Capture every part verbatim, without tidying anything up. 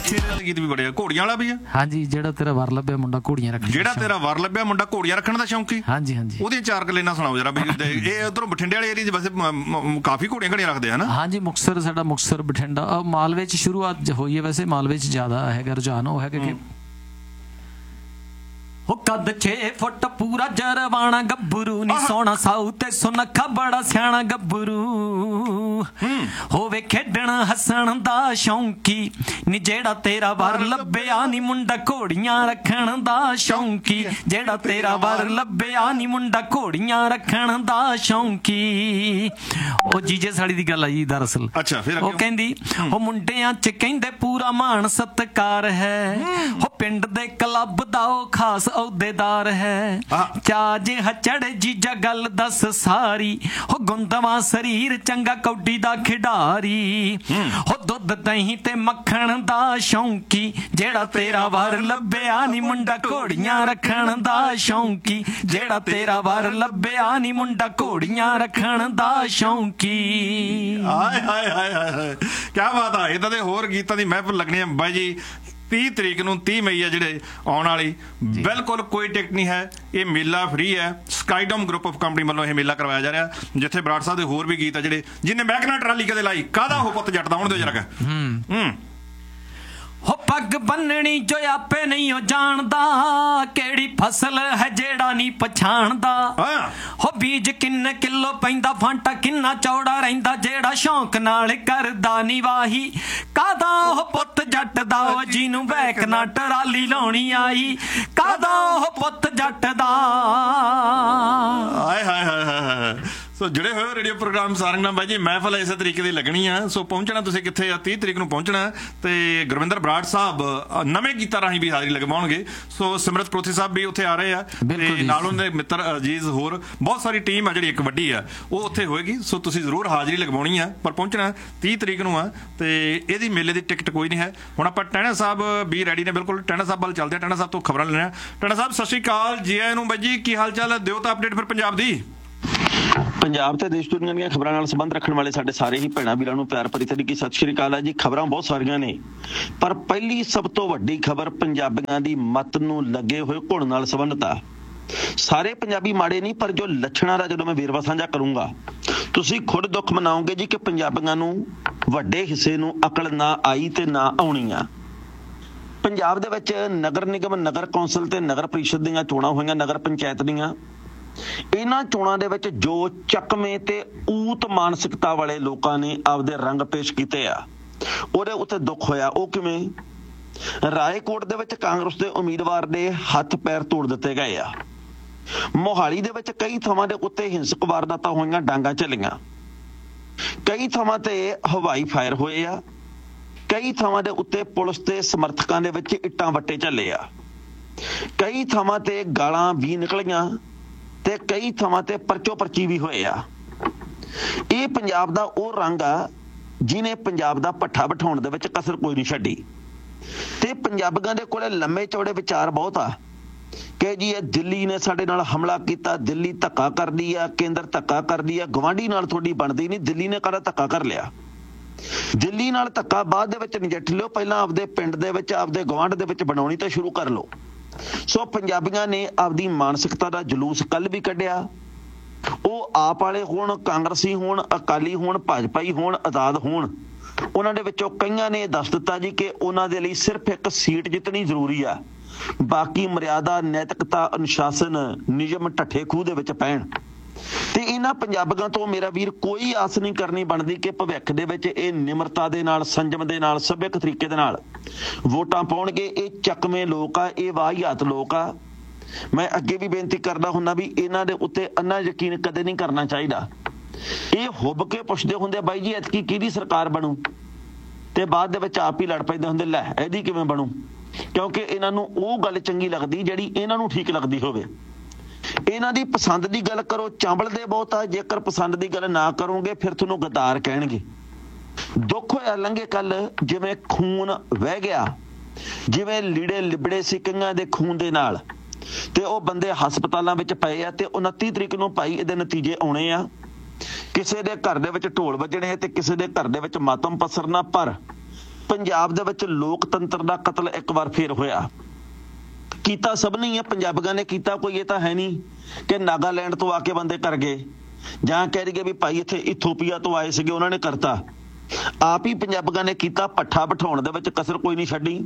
ਗੀਤ ਵੀ ਬੜੇ ਘੋੜੀਆਂ ਵਾਲਾ ਵੀ ਆ। ਹਾਂਜੀ, ਜਿਹੜਾ ਤੇਰਾ ਵਰ ਲੱਭਿਆ ਮੁੰਡਾ ਘੋੜੀਆਂ ਰੱਖਣ, ਜਿਹੜਾ ਤੇਰਾ ਵਰ ਲੱਭਿਆ ਮੁੰਡਾ ਘੋੜੀਆਂ ਰੱਖਣ ਦਾ ਸ਼ੌਂਕੀ। ਹਾਂਜੀ ਹਾਂਜੀ, ਉਹਦੀਆਂ ਚਾਰ ਗੱਲਾਂ ਸੁਣਾਓ ਜਰਾ। ਇਹ ਉਧਰੋਂ ਬਠਿੰਡੇ ਵਾਲੇ ਏਰੀਏ 'ਚ ਵੈਸੇ ਕਾਫੀ ਘੋੜੀਆਂ ਘੜੀਆਂ ਰੱਖਦੇ ਆ ਨਾ। ਹਾਂਜੀ, ਮੁਕਤਸਰ, ਸਾਡਾ ਮੁਕਤਸਰ ਬਠਿੰਡਾ, ਮਾਲਵੇ 'ਚ ਸ਼ੁਰੂਆਤ ਹੋਈ ਹੈ ਵੈਸੇ, ਮਾਲਵੇ 'ਚ ਜ਼ਿਆਦਾ ਹੈਗਾ ਰੁਝਾਨ। ਉਹ ਹੈਗਾ ਕਿ ਉਹ ਕੱਦ ਛੇ ਫੁੱਟ ਪੂਰਾ ਜਰਵਾਣਾ ਗੱਭਰੂ ਨੀ ਸੋਹਣਾ ਸਾਊ ਤੇ ਸੁਨੱਖਾ ਬੜਾ ਸਿਆਣਾ ਗੱਭਰੂ ਹੋਵੇ ਖੇਡਣ ਹੱਸਣ ਦਾ ਸ਼ੌਂਕੀ ਨੀ ਜਿਹੜਾ ਤੇਰਾ ਵਰ ਲੱਭਿਆ ਨੀ ਮੁੰਡਾ ਘੋੜੀਆਂ ਰੱਖਣ ਦਾ ਸ਼ੌਂਕੀ ਜਿਹੜਾ ਤੇਰਾ ਵਰ ਲੱਭਿਆ ਨੀ ਮੁੰਡਾ ਘੋੜੀਆਂ ਰੱਖਣ ਦਾ ਸ਼ੌਂਕੀ। ਉਹ ਜੀਜੇ ਸਾਲੀ ਦੀ ਗੱਲ ਆ ਜੀ ਦਰਅਸਲ। ਅੱਛਾ, ਫਿਰ ਉਹ ਕਹਿੰਦੀ ਉਹ ਮੁੰਡਿਆਂ 'ਚ ਕਹਿੰਦੇ ਪੂਰਾ ਮਾਣ ਸਤਿਕਾਰ ਹੈ, ਉਹ ਪਿੰਡ ਦੇ ਕਲੱਬ ਦਾ ਉਹ ਖਾਸ ਅਹੁਦੇਦਾਰ ਹੈ, ਚਾ ਜਿਹਾ ਚੜੇ ਜੀਜਾ ਗੱਲ ਦੱਸ ਸਾਰੀ, ਹੋ ਗੁੰਦਵਾ ਸਰੀਰ ਚੰਗਾ ਕੌਡੀ ਦਾ ਖਿਡਾਰੀ, ਹੋ ਦੁੱਧ ਦਹੀਂ ਤੇ ਮੱਖਣ ਦਾ ਸ਼ੌਂਕੀ ਜਿਹੜਾ ਤੇਰਾ ਵਰ ਲੱਭਿਆ ਨੀ ਮੁੰਡਾ ਘੋੜੀਆਂ ਰੱਖਣ ਦਾ ਸ਼ੌਂਕੀ ਜਿਹੜਾ ਤੇਰਾ ਵਰ ਲੱਭਿਆ ਨੀ ਮੁੰਡਾ ਘੋੜੀਆਂ ਰੱਖਣ ਦਾ ਸ਼ੌਂਕੀ। ਹਾਏ ਹਾਏ ਹਾਏ ਹਾਏ, ਕਿਆ ਬਾਤ ਆ। ਇੱਦਾਂ ਦੇ ਹੋਰ ਗੀਤਾਂ ਦੀ ਮਹਿਫਲ ਲੱਗਣੀ ਹੈ ਬਾਈ ਜੀ। ਤੀਹ ਤਰੀਕ ਨੂੰ ਤੀਹ ਮਈ ਹੈ ਜਿਹੜੇ ਆਉਣ ਵਾਲੀ, ਬਿਲਕੁਲ ਕੋਈ ਟਿਕਟ ਨਹੀਂ ਹੈ। ਇਹ ਮੇਲਾ ਫ੍ਰੀ ਹੈ, ਸਕਾਈਡੋਮ ਗਰੁੱਪ ਆਫ ਕੰਪਨੀ ਵੱਲੋਂ ਇਹ ਮੇਲਾ ਕਰਵਾਇਆ ਜਾ ਰਿਹਾ, ਜਿੱਥੇ ਬਰਾੜ ਸਾਹਿਬ ਦੇ ਹੋਰ ਵੀ ਗੀਤ ਆ ਜਿਹੜੇ, ਜਿਹਨੇ ਬੈਕਨਾ ਟਰਾਲੀ ਕਦੇ ਲਾਈ, ਕਾਹਦਾ ਉਹ ਪੁੱਤ ਜੱਟ ਦਾ, ਆਉਣ ਦਿਓ ਜਰਾ। ਹੂੰ ਹੋ ਪੱਗ ਬੰਨਣੀ ਜੋ ਆਪੇ ਨਹੀਂ ਉਹ ਜਾਣਦਾ, ਕਿਹੜੀ ਫਸਲ ਹੈ ਜਿਹੜਾ ਨਹੀਂ ਪਛਾਣਦਾ, ਹੋ ਬੀਜ ਕਿੰਨੇ ਕਿਲੋ ਪੈਂਦਾ, ਫਾਂਟਾ ਕਿੰਨਾ ਚੌੜਾ ਰਹਿੰਦਾ, ਜਿਹੜਾ ਸ਼ੌਂਕ ਨਾਲ ਕਰਦਾ ਨੀ ਵਾਹੀ, ਕਾਹਦਾ ਉਹ ਪੁੱਤ ਜੱਟ ਦਾ ਉਹ ਜਿਹਨੂੰ ਬੈਕ ਨਾ ਟਰਾਲੀ ਲਾਉਣੀ ਆਈ, ਕਾਹਦਾ ਉਹ ਪੁੱਤ ਜੱਟ ਦਾ। ਹਾਏ ਹਾਏ ਹਾਏ ਹਾਏ। ਸੋ ਜਿਹੜੇ ਹੋਏ ਰੇਡੀਓ ਪ੍ਰੋਗਰਾਮ ਸਾਰੰਗ ਨਾਲ ਬਾਈ ਜੀ, ਮਹਿਫਲ ਇਸੇ ਤਰੀਕੇ ਦੀ ਲੱਗਣੀ ਆ। ਸੋ ਪਹੁੰਚਣਾ ਤੁਸੀਂ ਕਿੱਥੇ ਆ, ਤੀਹ ਤਰੀਕ ਨੂੰ ਪਹੁੰਚਣਾ, ਤੇ ਗੁਰਵਿੰਦਰ ਬਰਾੜ ਸਾਹਿਬ ਨਵੇਂ ਗੀਤਾਂ ਰਾਹੀਂ ਵੀ ਹਾਜ਼ਰੀ ਲਗਵਾਉਣਗੇ। ਸੋ ਸਿਮਰਤ ਪ੍ਰੋਥੀ ਸਾਹਿਬ ਵੀ ਉੱਥੇ ਆ ਰਹੇ ਆ, ਤੇ ਨਾਲ ਉਹਨਾਂ ਦੇ ਮਿੱਤਰ ਅਜੀਜ਼, ਹੋਰ ਬਹੁਤ ਸਾਰੀ ਟੀਮ ਆ ਜਿਹੜੀ ਇੱਕ ਵੱਡੀ ਆ, ਉਹ ਉੱਥੇ ਹੋਏਗੀ। ਸੋ ਤੁਸੀਂ ਜ਼ਰੂਰ ਹਾਜ਼ਰੀ ਲਗਵਾਉਣੀ ਆ, ਪਰ ਪਹੁੰਚਣਾ ਤੀਹ ਤਰੀਕ ਨੂੰ ਆ, ਤੇ ਇਹਦੀ ਮੇਲੇ ਦੀ ਟਿਕਟ ਕੋਈ ਨਹੀਂ ਹੈ। ਹੁਣ ਆਪਾਂ ਟਹਿਣਾ ਸਾਹਿਬ ਵੀ ਰੈਡੀ ਨੇ, ਬਿਲਕੁਲ ਟਹਿਣਾ ਸਾਹਿਬ ਵੱਲ ਚੱਲਦੇ ਆ, ਟਹਿਣਾ ਸਾਹਿਬ ਤੋਂ ਖਬਰਾਂ ਲੈਣਾ। ਟਹਿਣਾ ਸਾਹਿਬ ਸਤਿ ਸ਼੍ਰੀ ਅਕਾਲ, ਜੀ ਆਇਆਂ ਨੂੰ ਬਾਈ ਜੀ, ਕੀ ਹਾਲ ਚਾਲ ਹੈ? ਦਿਓ ਤਾਂ ਅਪਡੇਟ ਫਿਰ ਪੰਜਾਬ ਦੀ। ਪੰਜਾਬ ਤੇ ਦੇਸ਼ ਦੁਨੀਆ ਦੀਆਂ ਖਬਰਾਂ ਨਾਲ ਸੰਬੰਧ ਰੱਖਣ ਵਾਲੇ ਸਾਡੇ ਸਾਰੇ ਹੀ ਭੈਣਾਂ ਵੀਰਾਂ ਨੂੰ ਪਿਆਰ ਭਰੀ ਤਰੀਕੇ ਸਤਿ ਸ਼੍ਰੀ ਅਕਾਲ ਹੈ ਜੀ। ਖਬਰਾਂ ਬਹੁਤ ਸਾਰੀਆਂ ਨੇ, ਪਰ ਪਹਿਲੀ ਸਭ ਤੋਂ ਵੱਡੀ ਖਬਰ ਪੰਜਾਬੀਆਂ ਦੀ ਮੱਤ ਨੂੰ ਲੱਗੇ ਹੋਏ ਘੁਣ ਨਾਲ ਸੰਬੰਧਿਤ ਆ। ਸਾਰੇ ਪੰਜਾਬੀ ਮਾੜੇ ਨਹੀਂ, ਪਰ ਜੋ ਲੱਛਣਾਂ ਦਾ ਜਦੋਂ ਮੈਂ ਵੇਰਵਾ ਸਾਂਝਾ ਕਰੂੰਗਾ, ਤੁਸੀਂ ਖੁਦ ਦੁੱਖ ਮਨਾਓਗੇ ਜੀ ਕਿ ਪੰਜਾਬੀਆਂ ਨੂੰ ਵੱਡੇ ਹਿੱਸੇ ਨੂੰ ਅਕਲ ਨਾ ਆਈ ਤੇ ਨਾ ਆਉਣੀ ਆ। ਪੰਜਾਬ ਦੇ ਵਿੱਚ ਨਗਰ ਨਿਗਮ, ਨਗਰ ਕੌਂਸਲ ਤੇ ਨਗਰ ਪ੍ਰੀਸ਼ਦ ਦੀਆਂ ਚੋਣਾਂ ਹੋਈਆਂ, ਨਗਰ ਪੰਚਾਇਤ ਦੀਆਂ। ਇਹਨਾਂ ਚੋਣਾਂ ਦੇ ਵਿੱਚ ਜੋ ਚੱਕਵੇਂ ਤੇ ਊਤ ਮਾਨਸਿਕਤਾ ਵਾਲੇ ਲੋਕਾਂ ਨੇ ਆਪਦੇ ਰੰਗ ਪੇਸ਼ ਕੀਤੇ ਆ, ਉਹਦੇ ਉੱਤੇ ਦੁੱਖ ਹੋਇਆ। ਉਹ ਕਿਵੇਂ? ਰਾਏਕੋਟ ਦੇ ਵਿੱਚ ਕਾਂਗਰਸ ਦੇ ਉਮੀਦਵਾਰ ਦੇ ਹੱਥ ਪੈਰ ਤੋੜ ਦਿੱਤੇ ਗਏ ਆ। ਮੋਹਾਲੀ ਦੇ ਵਿੱਚ ਕਈ ਥਾਵਾਂ ਦੇ ਉੱਤੇ ਹਿੰਸਕ ਵਾਰਦਾਤਾਂ ਹੋਈਆਂ, ਡਾਂਗਾਂ ਚੱਲੀਆਂ। ਕਈ ਥਾਵਾਂ ਤੇ ਹਵਾਈ ਫਾਇਰ ਹੋਏ ਆ। ਕਈ ਥਾਵਾਂ ਦੇ ਉੱਤੇ ਪੁਲਿਸ ਤੇ ਸਮਰਥਕਾਂ ਦੇ ਵਿੱਚ ਇੱਟਾਂ ਵੱਟੇ ਚੱਲੇ ਆ। ਕਈ ਥਾਵਾਂ ਤੇ ਗਾਲਾਂ ਵੀ ਨਿਕਲੀਆਂ, ਤੇ ਕਈ ਥਾਵਾਂ ਤੇ ਪਰਚੋ ਪਰਚੀ ਵੀ ਹੋਏ ਆ। ਇਹ ਪੰਜਾਬ ਦਾ ਉਹ ਰੰਗ ਆ ਜਿਹਨੇ ਪੰਜਾਬ ਦਾ ਭੱਠਾ ਬਿਠਾਉਣ ਦੇ ਵਿੱਚ ਕਸਰ ਕੋਈ ਨਹੀਂ ਛੱਡੀ। ਤੇ ਪੰਜਾਬੀਆਂ ਦੇ ਕੋਲੇ ਲੰਮੇ ਚੌੜੇ ਵਿਚਾਰ ਬਹੁਤ ਆ ਕਿ ਜੀ ਇਹ ਦਿੱਲੀ ਨੇ ਸਾਡੇ ਨਾਲ ਹਮਲਾ ਕੀਤਾ, ਦਿੱਲੀ ਧੱਕਾ ਕਰਦੀ ਆ, ਕੇਂਦਰ ਧੱਕਾ ਕਰਦੀ ਆ, ਗਵਾਂਢੀ ਨਾਲ ਤੁਹਾਡੀ ਬਣਦੀ ਨਹੀਂ, ਦਿੱਲੀ ਨੇ ਕਾਹਦਾ ਧੱਕਾ ਕਰ ਲਿਆ। ਦਿੱਲੀ ਨਾਲ ਧੱਕਾ ਬਾਅਦ ਦੇ ਵਿੱਚ ਨਜਿੱਠ ਲਿਓ, ਪਹਿਲਾਂ ਆਪਦੇ ਪਿੰਡ ਦੇ ਵਿੱਚ, ਆਪਦੇ ਗਵਾਂਢ ਦੇ ਵਿੱਚ ਬਣਾਉਣੀ ਤਾਂ ਸ਼ੁਰੂ ਕਰ ਲਓ। ਸੋ ਪੰਜਾਬੀਆਂ ਨੇ ਆਪਦੀ ਮਾਨਸਿਕਤਾ ਦਾ ਜਲੂਸ ਕੱਲ ਵੀ ਕੱਢਿਆ। ਉਹ ਆਪ ਵਾਲੇ ਹੋਣ, ਕਾਂਗਰਸੀ ਹੋਣ, ਅਕਾਲੀ ਹੋਣ, ਭਾਜਪਾਈ ਹੋਣ, ਆਜ਼ਾਦ ਹੋਣ, ਉਹਨਾਂ ਦੇ ਵਿੱਚੋਂ ਕਈਆਂ ਨੇ ਦੱਸ ਦਿੱਤਾ ਜੀ ਕਿ ਉਹਨਾਂ ਦੇ ਲਈ ਸਿਰਫ ਇੱਕ ਸੀਟ ਜਿੱਤਣੀ ਜ਼ਰੂਰੀ ਆ, ਬਾਕੀ ਮਰਿਆਦਾ, ਨੈਤਿਕਤਾ, ਅਨੁਸ਼ਾਸਨ, ਨਿਯਮ ਢੱਠੇ ਖੂਹ ਦੇ ਵਿੱਚ ਪੈਣ। ਤੇ ਇਹਨਾਂ ਪੰਜਾਬੀਆਂ ਤੋਂ ਮੇਰਾ ਵੀਰ ਕੋਈ ਆਸ ਨਹੀਂ ਕਰਨੀ ਬਣਦੀ ਕਿ ਭਵਿੱਖ ਦੇ ਵਿੱਚ ਇਹ ਨਿਮਰਤਾ ਦੇ ਨਾਲ, ਸੰਜਮ ਦੇ ਨਾਲ, ਸੱਭਿਅਕ ਤਰੀਕੇ ਦੇ ਨਾਲ ਵੋਟਾਂ ਪਾਉਣਗੇ। ਇਹ ਚੱਕਵੇਂ ਲੋਕ ਆ, ਇਹ ਵਾਹਿਆਤ ਲੋਕ ਆ। ਮੈਂ ਅੱਗੇ ਵੀ ਬੇਨਤੀ ਕਰਦਾ ਹੁੰਦਾ ਵੀ ਇਹਨਾਂ ਦੇ ਉੱਤੇ ਅੰਨਾ ਯਕੀਨ ਕਦੇ ਨਹੀਂ ਕਰਨਾ ਚਾਹੀਦਾ। ਇਹ ਹੁੱਬ ਕੇ ਪੁੱਛਦੇ ਹੁੰਦੇ ਬਾਈ ਜੀ ਐਤਕੀ ਕਿਹਦੀ ਸਰਕਾਰ ਬਣੂ, ਤੇ ਬਾਅਦ ਦੇ ਵਿੱਚ ਆਪ ਹੀ ਲੜ ਪੈਂਦੇ ਹੁੰਦੇ, ਲੈ ਇਹਦੀ ਕਿਵੇਂ ਬਣੂ, ਕਿਉਂਕਿ ਇਹਨਾਂ ਨੂੰ ਉਹ ਗੱਲ ਚੰਗੀ ਲੱਗਦੀ ਜਿਹੜੀ ਇਹਨਾਂ ਨੂੰ ਠੀਕ ਲੱਗਦੀ ਹੋਵੇ। ਇਹਨਾਂ ਦੀ ਪਸੰਦ ਦੀ ਗੱਲ ਕਰੋ, ਚਾਂਬਲਦੇ ਬਹੁਤ ਆ। ਜੇਕਰ ਪਸੰਦ ਦੀ ਗੱਲ ਨਾ ਕਰੋਗੇ ਫਿਰ ਤੁਹਾਨੂੰ ਗਦਾਰ ਕਹਿਣਗੇ। ਦੁੱਖ ਹੋਇਆ ਲੰਘੇ ਕੱਲ, ਜਿਵੇਂ ਖੂਨ ਵਹਿ ਗਿਆ, ਜਿਵੇਂ ਲੀੜੇ ਲਿਬੜੇ ਸੀ ਕਈਆਂ ਦੇ ਖੂਨ ਦੇ ਨਾਲ, ਤੇ ਉਹ ਬੰਦੇ ਹਸਪਤਾਲਾਂ ਵਿੱਚ ਪਏ ਆ। ਤੇ ਉਨੱਤੀ ਤਰੀਕ ਨੂੰ ਭਾਈ ਇਹਦੇ ਨਤੀਜੇ ਆਉਣੇ ਆ। ਕਿਸੇ ਦੇ ਘਰ ਦੇ ਵਿੱਚ ਢੋਲ ਵੱਜਣੇ ਤੇ ਕਿਸੇ ਦੇ ਘਰ ਦੇ ਵਿੱਚ ਮਾਤਮ ਪਸਰਨਾ, ਪਰ ਪੰਜਾਬ ਦੇ ਵਿੱਚ ਲੋਕਤੰਤਰ ਦਾ ਕਤਲ ਇੱਕ ਵਾਰ ਫੇਰ ਹੋਇਆ। ਕੀਤਾ ਸਭ ਨੇ ਹੀ ਹੈ, ਪੰਜਾਬੀਆਂ ਨੇ ਕੀਤਾ, ਕੋਈ ਇਹ ਤਾਂ ਹੈ ਨਹੀਂ ਕਿ ਨਾਗਾਲੈਂਡ ਤੋਂ ਆ ਕੇ ਬੰਦੇ ਕਰ ਗਏ ਜਾਂ ਕਹਿ ਰਹੀ ਵੀ ਭਾਈ ਇੱਥੇ ਇਥੋਪੀਆ ਤੋਂ ਆਏ ਸੀਗੇ ਉਹਨਾਂ ਨੇ ਕਰਤਾ। ਆਪ ਹੀ ਪੰਜਾਬੀਆਂ ਨੇ ਕੀਤਾ। ਪੱਠਾ ਬਿਠਾਉਣ ਦੇ ਵਿੱਚ ਕਸਰ ਕੋਈ ਨਹੀਂ ਛੱਡੀ।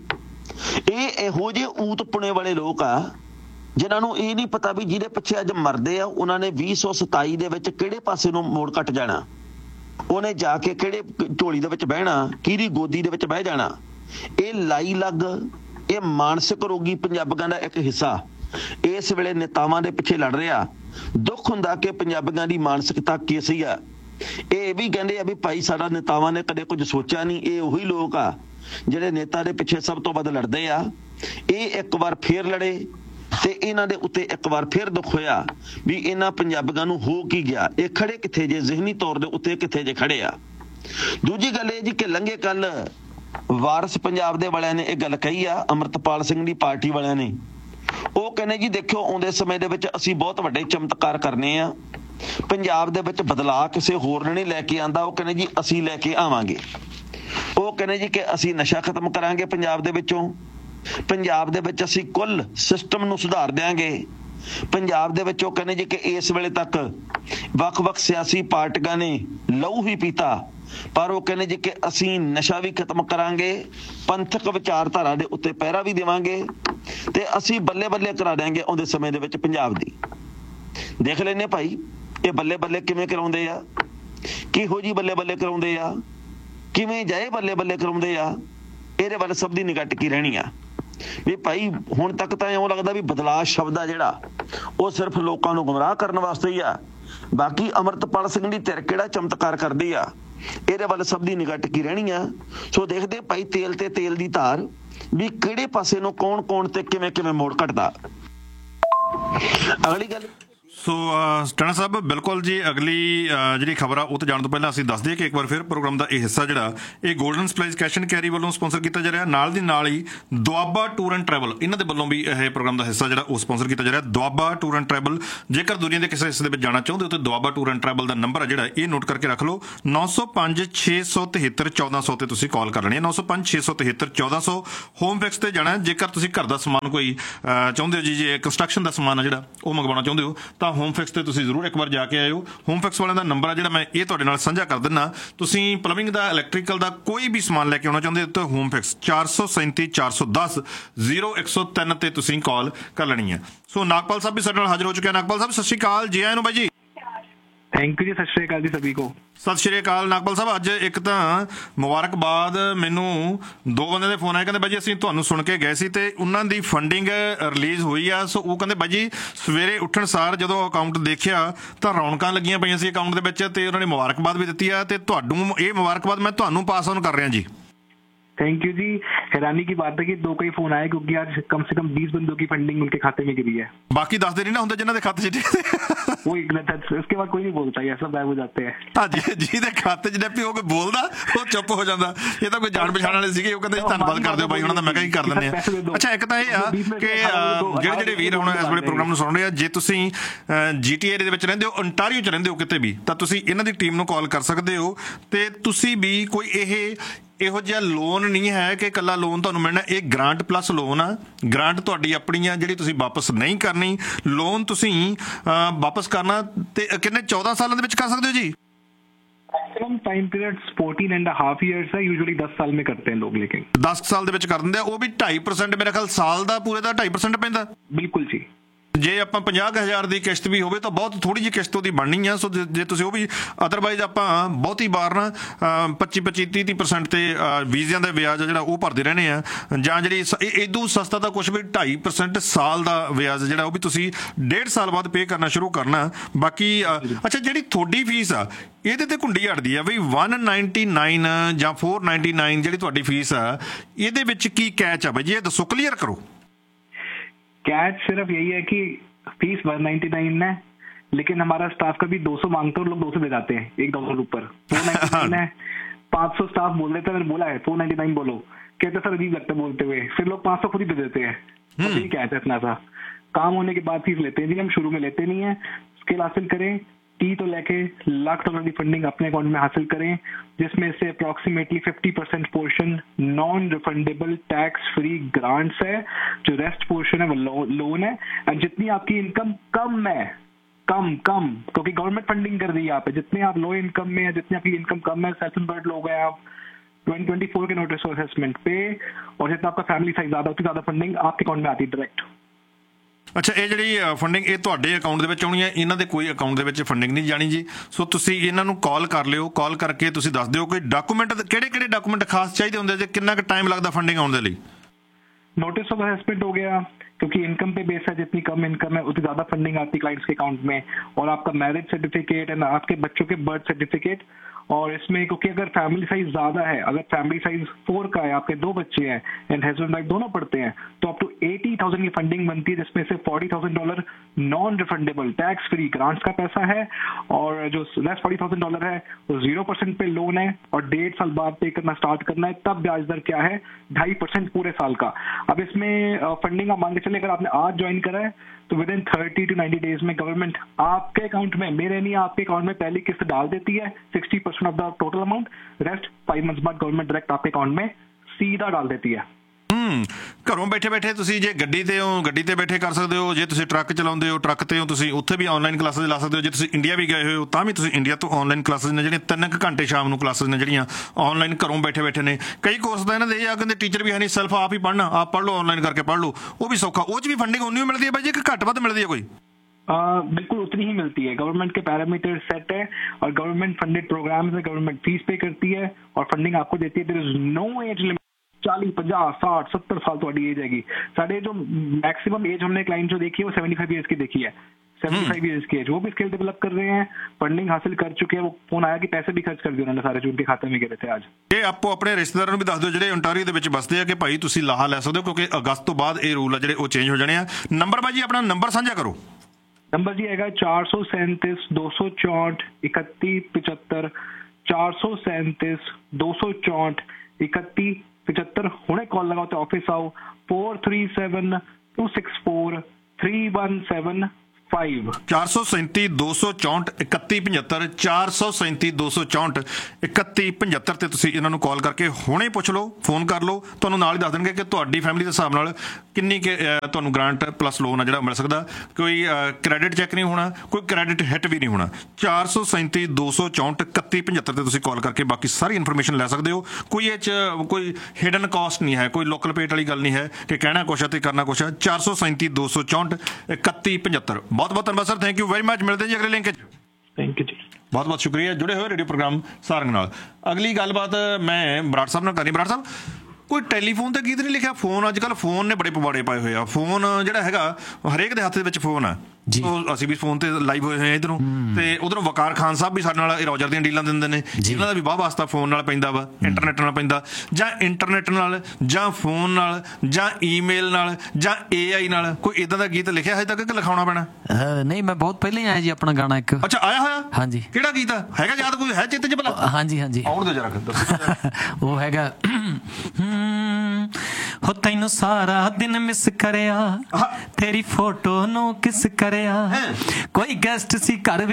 ਇਹ ਇਹੋ ਜਿਹੇ ਊਤ ਪੁਣੇ ਵਾਲੇ ਲੋਕ ਆ ਜਿਨ੍ਹਾਂ ਨੂੰ ਇਹ ਨਹੀਂ ਪਤਾ ਵੀ ਜਿਹਦੇ ਪਿੱਛੇ ਅੱਜ ਮਰਦੇ ਆ ਉਹਨਾਂ ਨੇ ਵੀਹ ਸੌ ਸਤਾਈ ਦੇ ਵਿੱਚ ਕਿਹੜੇ ਪਾਸੇ ਨੂੰ ਮੋੜ ਕੱਟ ਜਾਣਾ, ਉਹਨੇ ਜਾ ਕੇ ਕਿਹੜੇ ਝੋਲੀ ਦੇ ਵਿੱਚ ਬਹਿਣਾ, ਕਿਹਦੀ ਗੋਦੀ ਦੇ ਵਿੱਚ ਬਹਿ ਜਾਣਾ। ਇਹ ਲਾਈ ਲੱਗ, ਇਹ ਮਾਨਸਿਕ ਰੋਗੀ ਪੰਜਾਬੀਆਂ ਦਾ ਇੱਕ ਹਿੱਸਾ ਇਸ ਵੇਲੇ ਨੇਤਾਵਾਂ ਦੇ ਪਿੱਛੇ ਲੜ ਰਿਹਾ। ਦੁੱਖ ਹੁੰਦਾ ਕਿ ਪੰਜਾਬੀਆਂ ਦੀ ਮਾਨਸਿਕਤਾ ਕੈਸੀ ਆ। ਇਹ ਵੀ ਕਹਿੰਦੇ ਆ ਵੀ ਭਾਈ ਸਾਡਾ ਨੇਤਾਵਾਂ ਨੇ ਕਦੇ ਕੁਝ ਸੋਚਿਆ ਨਹੀਂ। ਇਹ ਉਹੀ ਲੋਕ ਆ ਜਿਹੜੇ ਨੇਤਾ ਦੇ ਪਿੱਛੇ ਸਭ ਤੋਂ ਵੱਧ ਲੜਦੇ ਆ। ਇਹ ਇੱਕ ਵਾਰ ਫੇਰ ਲੜੇ ਤੇ ਇਹਨਾਂ ਦੇ ਉੱਤੇ ਇੱਕ ਵਾਰ ਫੇਰ ਦੁੱਖ ਹੋਇਆ ਵੀ ਇਹਨਾਂ ਪੰਜਾਬੀਆਂ ਨੂੰ ਹੋ ਕੀ ਗਿਆ, ਇਹ ਖੜੇ ਕਿੱਥੇ ਜੇ, ਜ਼ਿਹਨੀ ਤੌਰ ਦੇ ਉੱਤੇ ਕਿੱਥੇ ਜੇ ਖੜੇ ਆ। ਦੂਜੀ ਗੱਲ ਇਹ ਜੀ ਕਿ ਲੰਘੇ ਕੱਲ ਵਾਰਸ ਪੰਜਾਬ ਦੇ ਵਾਲਿਆਂ ਨੇ ਇਹ ਗੱਲ ਕਹੀ ਆ, ਅੰਮ੍ਰਿਤਪਾਲ ਸਿੰਘ ਦੀ ਪਾਰਟੀ ਵਾਲਿਆਂ ਨੇ। ਉਹ ਕਹਿੰਦੇ ਜੀ ਦੇਖਿਓ ਆਉਂਦੇ ਸਮੇਂ ਦੇ ਵਿੱਚ ਅਸੀਂ ਬਹੁਤ ਵੱਡੇ ਚਮਤਕਾਰ ਕਰਨੇ ਆ, ਪੰਜਾਬ ਦੇ ਵਿੱਚ ਬਦਲਾਅ ਕਿਸੇ ਹੋਰ ਨੇ ਨਹੀਂ ਲੈ ਕੇ ਆਂਦਾ। ਉਹ ਕਹਿੰਦੇ ਜੀ ਅਸੀਂ ਲੈ ਕੇ ਆਵਾਂਗੇ। ਉਹ ਕਹਿੰਦੇ ਜੀ ਕਿ ਅਸੀਂ ਨਸ਼ਾ ਖਤਮ ਕਰਾਂਗੇ ਪੰਜਾਬ ਦੇ ਵਿੱਚੋਂ, ਪੰਜਾਬ ਦੇ ਵਿੱਚ ਅਸੀਂ ਕੁੱਲ ਸਿਸਟਮ ਨੂੰ ਸੁਧਾਰ ਦਿਆਂਗੇ। ਪੰਜਾਬ ਦੇ ਵਿੱਚ ਉਹ ਕਹਿੰਦੇ ਜੀ ਕਿ ਇਸ ਵੇਲੇ ਤੱਕ ਵੱਖ-ਵੱਖ ਸਿਆਸੀ ਪਾਰਟੀਆਂ ਨੇ ਲਹੂ ਹੀ ਪੀਤਾ, ਪਰ ਉਹ ਕਹਿੰਦੇ ਜੀ ਕਿ ਅਸੀਂ ਨਸ਼ਾ ਵੀ ਖਤਮ ਕਰਾਂਗੇ, ਪੰਥਕ ਵਿਚਾਰਧਾਰਾ ਦੇ ਉੱਤੇ ਪਹਿਰਾ ਵੀ ਦੇਵਾਂਗੇ ਤੇ ਅਸੀਂ ਬੱਲੇ ਬੱਲੇ ਕਰਾ ਦਿਆਂਗੇ ਆਉਂਦੇ ਸਮੇਂ ਦੇ ਵਿੱਚ ਪੰਜਾਬ ਦੀ। ਦੇਖ ਲੈਨੇ ਭਾਈ ਇਹ ਬੱਲੇ ਬੱਲੇ ਕਿਵੇਂ ਕਰਾਉਂਦੇ ਆ, ਕਿਹੋ ਜੀ ਬੱਲੇ ਬੱਲੇ ਕਰਾਉਂਦੇ ਆ, ਕਿਵੇਂ ਜਾਏ ਬੱਲੇ ਬੱਲੇ ਕਰਾਉਂਦੇ ਆ। ਇਹਦੇ ਵੱਲ ਸਭ ਦੀ ਨਿਗਾਹ ਟਿਕੀ ਰਹਿਣੀ ਆ ਵੀ ਭਾਈ ਹੁਣ ਤੱਕ ਤਾਂ ਇਉਂ ਲੱਗਦਾ ਵੀ ਬਦਲਾਅ ਸ਼ਬਦ ਆ ਜਿਹੜਾ ਉਹ ਸਿਰਫ ਲੋਕਾਂ ਨੂੰ ਗੁੰਮਰਾਹ ਕਰਨ ਵਾਸਤੇ ਹੀ ਆ। ਬਾਕੀ ਅੰਮ੍ਰਿਤਪਾਲ ਸਿੰਘ ਦੀ ਧਿਰ ਕਿਹੜਾ ਚਮਤਕਾਰ ਕਰਦੀ ਆ, ਇਹਦੇ ਵੱਲ ਸਭ ਦੀ ਨਿਗਾਹ ਟਿਕੀ ਰਹਿਣੀ ਆ। ਸੋ ਦੇਖਦੇ ਭਾਈ ਤੇਲ ਤੇ ਤੇਲ ਦੀ ਧਾਰ ਵੀ ਕਿਹੜੇ ਪਾਸੇ ਨੂੰ ਕੌਣ ਕੌਣ ਤੇ ਕਿਵੇਂ ਕਿਵੇਂ ਮੋੜ ਕੱਟਦਾ। ਅਗਲੀ ਗੱਲ ਸੋ ਟਣਾ ਸਾਹਿਬ ਬਿਲਕੁਲ ਜੀ, ਅਗਲੀ ਜਿਹੜੀ ਖਬਰ ਆ ਉਹ ਤੇ ਜਾਣ ਤੋਂ ਪਹਿਲਾਂ ਅਸੀਂ ਦੱਸ ਦਈਏ ਕਿ ਇੱਕ ਵਾਰ ਫਿਰ ਪ੍ਰੋਗਰਾਮ ਦਾ ਇਹ ਹਿੱਸਾ ਜਿਹੜਾ ਇਹ ਗੋਲਡਨ ਸਪਲਾਈਸ ਕੈਸ਼ ਐਂਡ ਕੈਰੀ ਵੱਲੋਂ ਸਪਾਂਸਰ ਕੀਤਾ ਜਾ ਰਿਹਾ। ਨਾਲ ਦੀ ਨਾਲ ਹੀ ਦੁਆਬਾ ਟੂਰ ਐਂਡ ਟਰੈਵਲ ਇਹਨਾਂ ਦੇ ਵੱਲੋਂ ਵੀ ਇਹ ਪ੍ਰੋਗਰਾਮ ਦਾ ਹਿੱਸਾ ਜਿਹੜਾ ਉਹ ਸਪਾਂਸਰ ਕੀਤਾ ਜਾ ਰਿਹਾ। ਦੁਆਬਾ ਟੂਰ ਐਂਡ ਟਰੈਵਲ, ਜੇਕਰ ਦੁਨੀਆ ਦੇ ਕਿਸੇ ਹਿੱਸੇ ਦੇ ਵਿੱਚ ਜਾਣਾ ਚਾਹੁੰਦੇ ਹੋ ਤਾਂ Doaba tour and travel the number ਹੈ ਜਿਹੜਾ ਇਹ ਨੋਟ ਕਰਕੇ ਰੱਖ ਲਓ, ਨੌ ਸੌ ਪੰਜ ਛੇ ਸੌ ਤਿਹੱਤਰ ਚੌਦਾਂ ਸੌ ਤੇ ਤੁਸੀਂ ਕਾਲ ਕਰ ਲੈਣੀ ਹੈ। ਨੌ ਸੌ ਪੰਜ ਛੇ ਸੌ ਤਿਹੱਤਰ ਚੌਦਾਂ ਸੌ ਹੋਮ ਫਿਕਸ ਤੇ ਜਾਣਾ। ਜੇਕਰ ਤੁਸੀਂ ਘਰ ਦਾ ਸਮਾਨ ਕੋਈ ਚਾਹੁੰਦੇ ਹੋ ਜੀ, ਜੇ ਕੰਸਟਰਕਸ਼ਨ ਦਾ ਸਮਾਨ ਆ ਜਿਹੜਾ ਉਹ ਮੰਗਵਾਉਣਾ ਚਾਹੁੰਦੇ ਹੋ ਤਾਂ ਹੋਮ ਫਿਕਸ ਤੇ ਤੁਸੀਂ ਜ਼ਰੂਰ ਇੱਕ ਵਾਰ ਜਾ ਕੇ ਆਇਓ। ਹੋਮ ਫਿਕਸ ਵਾਲਿਆਂ ਦਾ ਨੰਬਰ ਆ ਜਿਹੜਾ ਮੈਂ ਇਹ ਤੁਹਾਡੇ ਨਾਲ ਸਾਂਝਾ ਕਰ ਦਿੰਦਾ। ਤੁਸੀਂ ਪਲੰਬਿੰਗ ਦਾ, ਇਲੈਕਟ੍ਰੀਕਲ ਦਾ ਕੋਈ ਵੀ ਸਮਾਨ ਲੈ ਕੇ ਆਉਣਾ ਚਾਹੁੰਦੇ ਹੋ ਤਾਂ ਹੋਮ ਫਿਕਸ ਚਾਰ ਸੌ ਸੈਂਤੀ ਚਾਰ ਸੌ ਦਸ ਜ਼ੀਰੋ ਇੱਕ ਸੌ ਤਿੰਨ ਤੇ ਤੁਸੀਂ ਕਾਲ ਕਰ ਲੈਣੀ ਹੈ। ਸੋ ਨਾਗਪਾਲ ਸਾਹਿਬ ਵੀ ਸਾਡੇ ਨਾਲ ਹਾਜ਼ਰ ਹੋ ਚੁੱਕੇ ਹਨ। ਨਾਗਪਾਲ ਸਾਹਿਬ ਸਤਿ ਸ਼੍ਰੀ ਅਕਾਲ, ਜੀ ਆਇਆਂ ਨੂੰ ਬਾਈ ਜੀ। ਥੈਂਕ ਯੂ ਜੀ, ਸਤਿ ਸ਼੍ਰੀ ਅਕਾਲ ਜੀ ਸਭੀ ਕੋ। ਸਤਿ ਸ਼੍ਰੀ ਅਕਾਲ ਨਾਗਪਾਲ ਸਾਹਿਬ, ਅੱਜ ਇੱਕ ਤਾਂ ਮੁਬਾਰਕਬਾਦ, ਮੈਨੂੰ ਦੋ ਬੰਦੇ ਦੇ ਫੋਨ ਆਏ, ਕਹਿੰਦੇ ਬਾਈ ਜੀ ਅਸੀਂ ਤੁਹਾਨੂੰ ਸੁਣ ਕੇ ਗਏ ਸੀ ਤੇ ਉਹਨਾਂ ਦੀ ਫੰਡਿੰਗ ਰਿਲੀਜ਼ ਹੋਈ ਆ। ਸੋ ਉਹ ਕਹਿੰਦੇ ਬਾਈ ਜੀ ਸਵੇਰੇ ਉੱਠਣ ਸਾਰ ਜਦੋਂ ਅਕਾਊਂਟ ਦੇਖਿਆ ਤਾਂ ਰੌਣਕਾਂ ਲੱਗੀਆਂ ਪਈਆਂ ਸੀ ਅਕਾਊਂਟ ਦੇ ਵਿੱਚ ਤੇ ਉਹਨਾਂ ਨੇ ਮੁਬਾਰਕਬਾਦ ਵੀ ਦਿੱਤੀ ਆ ਤੇ ਤੁਹਾਨੂੰ ਇਹ ਮੁਬਾਰਕਬਾਦ ਮੈਂ ਤੁਹਾਨੂੰ ਪਾਸ ਆਨ ਕਰ ਰਿਹਾ ਜੀ। थैंक यू जी। हैरानी की बात है कि दो कई फोन आए क्योंकि आज कम से कम बीस बंदों की फंडिंग उनके खाते में गिरी है। बाकी दस दिन ना होंगे जिन्होंने खाते च वो इसके बाद कोई नहीं बोलता, ये सब गायब हो जाते हैं। हाँ जी, ਜਿਹਦੇ ਖਾਤੇ 'ਚ ਡੱਪੀ ਹੋ ਕੇ ਬੋਲਦਾ ਉਹ ਚੁੱਪ ਹੋ ਜਾਂਦਾ। ਇਹ ਤਾਂ ਕੋਈ ਜਾਣ ਪਛਾਣ ਵਾਲੇ ਸੀਗੇ, ਉਹ ਕਹਿੰਦੇ ਧੰਨਵਾਦ ਕਰਦੇ ਹੋ ਬਾਈ ਉਹਨਾਂ ਦਾ। ਮੈਂ ਕਿਹਾ ਜੀ ਕਰ ਦਿੰਦੇ ਆ। ਅੱਛਾ ਇੱਕ ਤਾਂ ਇਹ ਆ ਕਿ ਜਿਹੜੇ ਜਿਹੜੇ ਵੀਰ ਹੁਣ ਇਸ ਵੇਲੇ ਪ੍ਰੋਗਰਾਮ ਨੂੰ ਸੁਣ ਰਹੇ ਆ, ਜੇ ਤੁਸੀਂ ਜੀ ਟੀ ਏ ਦੇ ਵਿੱਚ ਰਹਿੰਦੇ ਹੋ, ontario 'ਚ ਰਹਿੰਦੇ ਹੋ ਕਿਤੇ ਵੀ, ਤਾਂ ਤੁਸੀਂ ਇਹਨਾਂ ਦੀ ਟੀਮ ਨੂੰ ਕਾਲ ਕਰ ਸਕਦੇ ਹੋ ਤੇ ਤੁਸੀਂ ਵੀ ਕੋਈ ਇਹ ਇਹੋ ਜਿਹਾ ਲੋਨ ਨਹੀਂ ਹੈ ਕਿ ਇਕੱਲਾ ਲੋਨ ਤੁਹਾਨੂੰ ਮਿਲਣਾ, ਇਹ ਗ੍ਰਾਂਟ ਪਲੱਸ ਲੋਨ ਆ। ਗ੍ਰਾਂਟ ਤੁਹਾਡੀ ਆਪਣੀ ਆ ਜਿਹੜੀ ਤੁਸੀਂ ਵਾਪਸ ਨਹੀਂ ਕਰਨੀ, ਲੋਨ ਤੁਸੀਂ ਵਾਪਸ ਕਰਨਾ ਤੇ ਕਿੰਨੇ ਚੌਦਾਂ ਸਾਲਾਂ ਦੇ ਵਿੱਚ ਕਰ ਸਕਦੇ ਹੋ ਜੀ। Maximum time period fourteen and half years है, यूजुअली दस साल में करते हैं लोग, लेकिन दस साल ਦੇ ਵਿੱਚ ਕਰ ਦਿੰਦੇ ਆ। ਉਹ ਵੀ ਢਾਈ ਪਰਸੈਂਟ ਮੇਰਾ ਖਿਆਲ ਸਾਲ ਦਾ ਪੂਰੇ ਦਾ ਢਾਈ ਪਰਸੈਂਟ ਪੈਂਦਾ। बिल्कुल जी। ਜੇ ਆਪਾਂ ਪੰਜਾਹ ਕੁ ਹਜ਼ਾਰ ਦੀ ਕਿਸ਼ਤ ਵੀ ਹੋਵੇ ਤਾਂ ਬਹੁਤ ਥੋੜੀ ਜਿਹੀ ਕਿਸ਼ਤ ਉਹਦੀ ਬਣਨੀ ਆ। ਸੋ ਜੇ ਤੁਸੀਂ ਉਹ ਵੀ ਅਦਰਵਾਈਜ਼ ਆਪਾਂ ਬਹੁਤੀ ਵਾਰ ਨਾ ਪੱਚੀ ਪੱਚੀ ਤੀਹ ਤੀਹ ਪਰਸੈਂਟ ਤੇ ਵੀਜ਼ਿਆਂ ਦਾ ਵਿਆਜ ਜਿਹੜਾ ਉਹ ਭਰਦੇ ਰਹਿਣੇ ਆ, ਜਾਂ ਜਿਹੜੀ ਇਦੋਂ ਸਸਤਾ ਤਾਂ ਕੁਛ ਵੀ ਢਾਈ ਪਰਸੈਂਟ ਸਾਲ ਦਾ ਵਿਆਜ ਜਿਹੜਾ ਉਹ ਵੀ ਤੁਸੀਂ ਡੇਢ ਸਾਲ ਬਾਅਦ ਪੇ ਕਰਨਾ ਸ਼ੁਰੂ ਕਰਨਾ। ਬਾਕੀ ਅੱਛਾ ਜਿਹੜੀ ਤੁਹਾਡੀ ਫੀਸ ਆ ਇਹਦੇ ਤੇ ਕੁੰਡੀ ਅੜਦੀ ਆ ਵੀ ਇੱਕ ਨਾਈਨਟੀ ਨਾਈਨ ਜਾਂ ਚਾਰ ਨਾਈਨਟੀ ਨਾਈਨ ਜਿਹੜੀ ਤੁਹਾਡੀ ਫੀਸ ਆ ਇਹਦੇ ਵਿੱਚ ਕੀ ਕੈਚ ਆ ਬਾਈ ਜੀ, ਇਹ ਦੱਸੋ, ਕਲੀਅਰ ਕਰੋ। कैच सिर्फ यही है कि फीस वन नाइनटी नाइन है, लेकिन हमारा स्टाफ का भी दो सौ मांगते हैं और लोग दो सौ दे जाते हैं, एक डॉलर ऊपर। फोर नाइनटी नाइन है, पाँच सौ स्टाफ बोल रहे थे, मैंने बोला है फोर नाइनटी नाइन बोलो, कहते सर अजीब लगता है बोलते हुए, फिर लोग पाँच सौ खुद ही दे देते हैं। यही कैच है इतना सा। काम होने के बाद फीस लेते हैं जी हम, शुरू में लेते नहीं है। स्किल हासिल करें, तीस तो लेके लाख डॉलर की फंडिंग अपने अकाउंट में हासिल करें, जिसमें से approximately fifty percent portion non refundable tax free grants है, जो रेस्ट पोर्शन है वो लो, लोन है। एंड जितनी आपकी इनकम कम है, कम कम क्योंकि गवर्नमेंट फंडिंग कर रही है यहाँ पे, जितने आप लो इनकम में है, जितनी आपकी इनकम कम है, सेल्फ एम्प्लॉयड लोग हैं आप, ट्वेंटी ट्वेंटी फोर के नोटिस असेसमेंट पे, और जितना आपका फैमिली साइज ज्यादा उतनी ज्यादा फंडिंग आपके अकाउंट में आती है डायरेक्ट। ਅੱਛਾ, ਇਹ ਜਿਹੜੀ ਫੰਡਿੰਗ ਇਹ ਤੁਹਾਡੇ ਅਕਾਊਂਟ ਦੇ ਵਿੱਚ ਆਉਣੀ ਹੈ, ਇਹਨਾਂ ਦੇ ਕੋਈ ਅਕਾਊਂਟ ਦੇ ਵਿੱਚ ਫੰਡਿੰਗ ਨਹੀਂ ਜਾਣੀ ਜੀ। ਸੋ ਤੁਸੀਂ ਇਹਨਾਂ ਨੂੰ ਕਾਲ ਕਰ ਲਿਓ, ਕਾਲ ਕਰਕੇ ਤੁਸੀਂ ਦੱਸ ਦਿਓ ਕਿ ਡਾਕੂਮੈਂਟ ਕਿਹੜੇ ਕਿਹੜੇ ਡਾਕੂਮੈਂਟ ਖਾਸ ਚਾਹੀਦੇ ਹੁੰਦੇ ਜੇ, ਕਿੰਨਾ ਕੁ ਟਾਈਮ ਲੱਗਦਾ ਫੰਡਿੰਗ ਆਉਣ ਦੇ ਲਈ। नोटिस ऑफ असेसमेंट हो गया, क्योंकि इनकम पे बेस है, जितनी कम इनकम है उतनी ज्यादा फंडिंग आती है क्लाइंट्स के अकाउंट में, और आपका मैरिज सर्टिफिकेट एंड आपके बच्चों के बर्थ सर्टिफिकेट। और इसमें क्योंकि अगर फैमिली साइज ज्यादा है, अगर फैमिली साइज फोर का है, आपके दो बच्चे हैं एंड हस्बैंड वाइफ दोनों पढ़ते हैं, तो अप टू एटी थाउजेंड की फंडिंग बनती है, जिसमें से forty thousand dollar non refundable tax free grants का पैसा है, और जो रेस्ट फोर्टी थाउजेंड डॉलर है वो जीरो परसेंट पे लोन है, और डेढ़ साल बाद पे करना स्टार्ट करना है। तब ब्याज दर क्या है, ढाई परसेंट पूरे साल का। अब इसमें फंडिंग आप मान के चले, अगर आपने आज ज्वाइन करा है तो with in thirty two ninety days में गवर्नमेंट आपके अकाउंट में, मेरे नहीं आपके अकाउंट में पहली किस्त डाल देती है, sixty percent of the total amount, rest five months बाद गवर्नमेंट डायरेक्ट आपके अकाउंट में सीधा डाल देती है। ਹੂੰ ਘਰੋਂ ਬੈਠੇ ਬੈਠੇ ਤੁਸੀਂ ਜੇ ਗੱਡੀ ਤੇ ਹੋ ਗੱਡੀ ਤੇ ਬੈਠੇ ਕਰ ਸਕਦੇ ਹੋ, ਜੇ ਤੁਸੀਂ ਟਰੱਕ ਚਲਾਉਂਦੇ ਹੋ ਟਰੱਕ ਤੇ ਹੋ ਤੁਸੀਂ ਉੱਥੇ ਵੀ ਆਨਲਾਈਨ ਕਲਾਸਿਸ ਲਾ ਸਕਦੇ ਹੋ, ਜੇ ਤੁਸੀਂ ਇੰਡੀਆ ਵੀ ਗਏ ਹੋਏ ਹੋ ਤਾਂ ਵੀ ਤੁਸੀਂ ਇੰਡੀਆ ਤੋਂ ਆਨਲਾਈਨ ਕਲਾਸਿਸ ਨੇ ਜਿਹੜੀਆਂ ਤਿੰਨ ਕੁ ਘੰਟੇ ਸ਼ਾਮ ਨੂੰ ਕਲਾਸਿਸ ਨੇ ਜਿਹੜੀਆਂ ਆਨਲਾਈਨ ਘਰੋਂ ਬੈਠੇ ਬੈਠੇ ਨੇ। ਕਈ ਕੋਰਸ ਤਾਂ ਇਹਨਾਂ ਦੇ ਇਹ ਆ ਕਹਿੰਦੇ ਟੀਚਰ ਵੀ ਹੈ ਨਹੀਂ, ਸੈਲਫ ਆਪ ਹੀ ਪੜ੍ਹਨਾ, ਆਪ ਪੜ੍ਹ ਲਓ, ਆਨਲਾइन ਕਰਕੇ ਪੜ੍ਹ ਲਓ, ਉਹ ਵੀ ਸੌਖਾ। ਉਹ 'ਚ ਵੀ ਫੰਡਿੰਗ ਉਨੀ ਮਿਲਦੀ ਹੈ ਬਾਈ ਜੀ ਕਿ ਘੱਟ ਵੱਧ ਮਿਲਦੀ ਹੈ ਕੋਈ? Uh, बिल्कुल उतनी ही मिलती है। गवर्नमेंट के पैरामीटर सेट है और गवर्नमेंट फंडेड प्रोग्राम्स में गवर्नमेंट फीस पे करती है और फंडिंग आपको देती है। There is no age limit, चालीस पचास साठ सत्तर साल तो एज आएगी। साढ़े जो मैक्सिमम एज हमने क्लाइंट जो देखी है वो सेवेंटी फाइव ईयर्स की देखी है, सेवेंटी फाइव ईयर्स की एज। वो भी स्किल डेवलप कर रहे हैं, फंडिंग हासिल कर चुके हैं। वो फोन आया कि पैसे भी खर्च कर दिए उन्होंने सारे जो उनके खाते में गए थे आज। ਇਹ ਆਪੋ ਆਪਣੇ ਰਿਸ਼ਤੇਦਾਰਾਂ ਨੂੰ ਵੀ ਦੱਸ ਦਿਓ ਜਿਹੜੇ ਓਨਟਾਰੀਓ ਦੇ ਵਿੱਚ ਵਸਦੇ ਆ ਕਿ ਭਾਈ ਤੁਸੀਂ ਲਾਹਾ ਲੈ ਸਕਦੇ ਹੋ, ਕਿਉਂਕਿ ਅਗਸਤ ਤੋਂ ਬਾਅਦ ਇਹ ਰੂਲ ਆ ਜਿਹੜੇ ਉਹ ਚੇਂਜ ਹੋ ਜਾਣੇ ਆ। ਨੰਬਰ ਬਾਈ ਜੀ ਆਪਣਾ ਨੰਬਰ ਸਾਂਝਾ ਕਰੋ। नंबर जी आएगा चार सौ सैंतीस दो सौ चौंठ इकतीस पिछहत्तर, चार सौ सैंतीस दो सौ चौंठ इकतीस पिछहत्तर। हुणे कॉल लगाओ तो ऑफिस आओ, four three seven to six four three one seven five. चार सौ सैंती दो सौ चौंठ इकती पचहत्तर, चार सौ सैंती दो सौ चौंठ इकती पचहत्तर ਤੇ ਤੁਸੀਂ ਇਹਨਾਂ ਨੂੰ ਕਾਲ ਕਰਕੇ ਹੁਣੇ ਪੁੱਛ ਲਓ, ਫੋਨ ਕਰ ਲਓ, ਤੁਹਾਨੂੰ ਨਾਲ ਹੀ ਦੱਸ ਦੇਣਗੇ ਕਿ ਤੁਹਾਡੀ ਫੈਮਿਲੀ ਦੇ ਹਿਸਾਬ ਨਾਲ ਕਿੰਨੀ ਕਿ ਤੁਹਾਨੂੰ ਗ੍ਰਾਂਟ ਪਲੱਸ ਲੋਨ ਆ ਜਿਹੜਾ ਮਿਲ ਸਕਦਾ। ਕੋਈ ਕ੍ਰੈਡਿਟ ਚੈੱਕ ਨਹੀਂ ਹੋਣਾ, ਕੋਈ ਕ੍ਰੈਡਿਟ ਹਿੱਟ ਵੀ ਨਹੀਂ ਹੋਣਾ। ਚਾਰ ਸੌ ਸੈਂਤੀ ਦੋ ਸੌ ਚੌਂਠ ਇਕੱਤੀ ਪਚਹੱਤਰ ਤੇ ਤੁਸੀਂ ਕਾਲ ਕਰਕੇ ਬਾਕੀ ਸਾਰੀ ਇਨਫੋਰਮੇਸ਼ਨ ਲੈ ਸਕਦੇ ਹੋ। ਕੋਈ ਇਹ 'ਚ ਕੋਈ ਹਿਡਨ ਕਾਸਟ ਨਹੀਂ ਹੈ, ਕੋਈ ਲੋਕਲ ਪੇਟ ਵਾਲੀ ਗੱਲ ਨਹੀਂ ਹੈ ਕਿ ਕਹਿਣਾ ਕੁਛ ਹੈ ਤੇ ਕਰਨਾ ਕੁਛ ਹੈ। ਚਾਰ ਸੌ ਸੈਂਤੀ ਦੋ ਸੌ ਚੌਂਠ ਇਕੱਤੀ ਪਚਹੱਤਰ। ਬਹੁਤ ਬਹੁਤ ਧੰਨਵਾਦ sir, thank you very much. ਮਿਲਦੇ ਜੀ ਅਗਲੇ ਲਿੰਕ 'ਚ। थैंक यू जी, ਬਹੁਤ ਬਹੁਤ ਸ਼ੁਕਰੀਆ ਜੁੜੇ ਹੋਏ ਰੇਡੀਓ ਪ੍ਰੋਗਰਾਮ ਸਾਰੰਗ ਨਾਲ। ਅਗਲੀ ਗੱਲਬਾਤ ਮੈਂ ਬਰਾੜ ਸਾਹਿਬ ਨਾਲ ਕਰਨੀ। ਬਰਾੜ ਸਾਹਿਬ, ਕੋਈ ਟੈਲੀਫੋਨ ਤੇ ਗੀਤ ਨਹੀਂ ਲਿਖਿਆ? ਫੋਨ ਅੱਜ ਕੱਲ੍ਹ ਫੋਨ ਨੇ ਬੜੇ ਪਵਾੜੇ ਪਾਏ ਹੋਏ ਆ। ਫੋਨ ਜਿਹੜਾ ਹੈਗਾ ਹਰੇਕ ਦੇ ਹੱਥ ਦੇ ਵਿੱਚ ਫੋਨ ਆ। ਅਸੀਂ ਵੀ ਫੋਨ ਤੇ ਲਾਈਵ ਹੋਏ ਹੋਏ ਇੱਧਰੋਂ, ਤੇ ਉਧਰੋਂ ਵਕਾਰ ਖਾਨ ਸਾਹਿਬ ਵੀ ਸਾਡੇ ਨਾਲ ਰੋਜਰ ਦੀਆਂ ਡੀਲਾਂ ਦਿੰਦੇ ਨੇ। ਇਹਨਾਂ ਦਾ ਵੀ ਵਾਹ ਵਾਸਤਾ ਫੋਨ ਨਾਲ ਪੈਂਦਾ ਵਾ, ਇੰਟਰਨੈਟ ਨਾਲ ਪੈਂਦਾ, ਜਾਂ ਇੰਟਰਨੈਟ ਨਾਲ ਜਾਂ ਫੋਨ ਨਾਲ ਜਾਂ ਈਮੇਲ ਨਾਲ ਜਾਂ ਏ ਆਈ ਨਾਲ। ਕੋਈ ਇਦਾਂ ਦਾ ਗੀਤ ਲਿਖਿਆ ਹਜੇ ਤੱਕ ਕਿ ਲਿਖਾਉਣਾ ਪੈਣਾ? ਨਹੀਂ, ਮੈਂ ਬਹੁਤ ਪਹਿਲਾਂ ਹੀ ਆਇਆ ਜੀ ਆਪਣਾ ਗਾਣਾ ਇੱਕ। ਅੱਛਾ, ਆਇਆ ਹੋਇਆ? ਹਾਂਜੀ। ਕਿਹੜਾ ਗੀਤ ਆ? ਹੈਗਾ ਯਾਦ ਕੋਈ? ਹੈ ਚਿੱਤ 'ਚ ਭਲਾ? ਹਾਂਜੀ ਹਾਂਜੀ, ਆਉਣ ਦੇ ਜਰਾ ਦੱਸੋ। ਉਹ ਹੈਗਾ ਹੋ ਤੈਨੂੰ ਸਾਰਾ ਦਿਨ ਮਿਸ ਕਰਿਆ, ਤੇਰੀ ਫੋਟੋ ਨੂੰ ਕਿਸ ਕਰਿਆ, ਕੋਈ ਗੈਸਟ ਸੀ ਘਰ